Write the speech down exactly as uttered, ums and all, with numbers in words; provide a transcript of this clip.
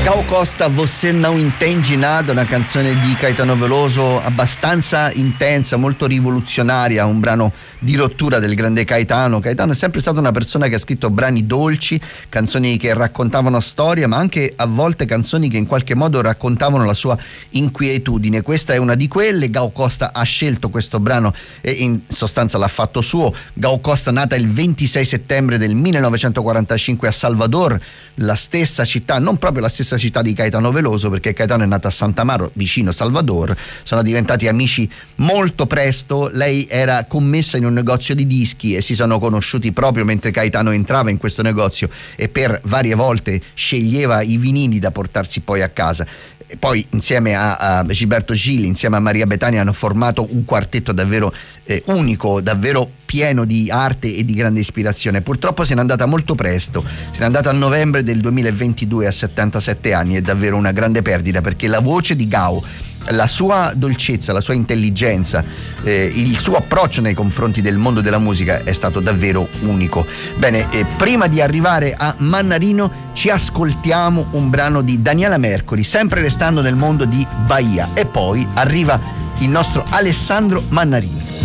Gao Costa, Você Não Entende Nada, una canzone di Caetano Veloso abbastanza intensa, molto rivoluzionaria, un brano di rottura del grande Caetano. Caetano è sempre stato una persona che ha scritto brani dolci, canzoni che raccontavano storie, ma anche a volte canzoni che in qualche modo raccontavano la sua inquietudine. Questa è una di quelle. Gao Costa ha scelto questo brano e in sostanza l'ha fatto suo. Gao Costa, nata il ventisei settembre del millenovecentoquarantacinque a Salvador, la stessa città, non proprio la stessa città di Caetano Veloso, perché Caetano è nato a Sant'Amaro vicino Salvador. Sono diventati amici molto presto. Lei era commessa in un negozio di dischi e si sono conosciuti proprio mentre Caetano entrava in questo negozio e per varie volte sceglieva i vinili da portarsi poi a casa. E poi insieme a, a Gilberto Gil, insieme a Maria Bethania, hanno formato un quartetto davvero eh, unico, davvero pieno di arte e di grande ispirazione. Purtroppo se n'è andata molto presto, se n'è andata a novembre del duemilaventidue a settantasette anni. È davvero una grande perdita, perché la voce di Gao, la sua dolcezza, la sua intelligenza, eh, il suo approccio nei confronti del mondo della musica è stato davvero unico. Bene, eh, prima di arrivare a Mannarino ci ascoltiamo un brano di Daniela Mercury, sempre restando nel mondo di Bahia, e poi arriva il nostro Alessandro Mannarino.